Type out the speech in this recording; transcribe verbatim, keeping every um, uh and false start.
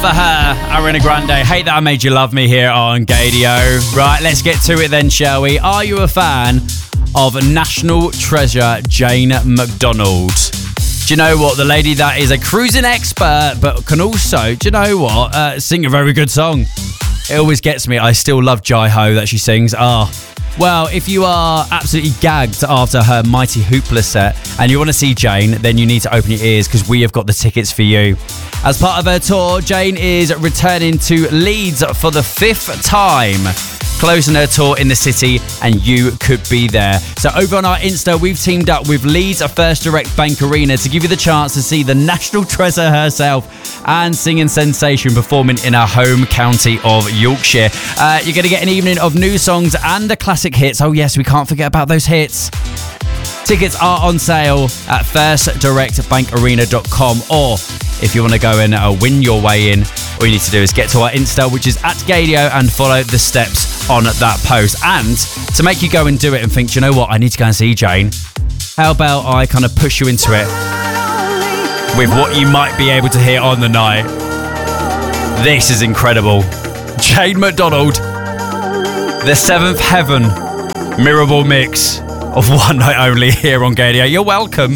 For her, Ariana Grande, Hate That I Made You Love Me here on Gadio. Right, let's get to it then, shall we? Are you a fan of National Treasure Jane McDonald? Do you know what? The lady that is a cruising expert, but can also, do you know what? Uh, sing a very good song. It always gets me. I still love Jai Ho that she sings. Ah. Oh. Well, if you are absolutely gagged after her Mighty Hoopla set and you want to see Jane, then you need to open your ears because we have got the tickets for you. As part of her tour, Jane is returning to Leeds for the fifth time, closing her tour in the city, and you could be there. So over on our Insta, we've teamed up with Leeds First Direct Bank Arena to give you the chance to see the national treasure herself and singing sensation performing in her home county of Yorkshire. Uh, you're going to get an evening of new songs and the classic hits. Oh yes, we can't forget about those hits. Tickets are on sale at first direct bank arena dot com, or if you want to go and uh, win your way in, all you need to do is get to our Insta, which is at Gadio, and follow the steps on that post. And to make you go and do it and think, do you know what, I need to go and see Jane, how about I kind of push you into it with what you might be able to hear on the night. This is incredible. Jane McDonald, the Seventh Heaven Mirrorball mix of One Night Only here on Gadio. You're welcome.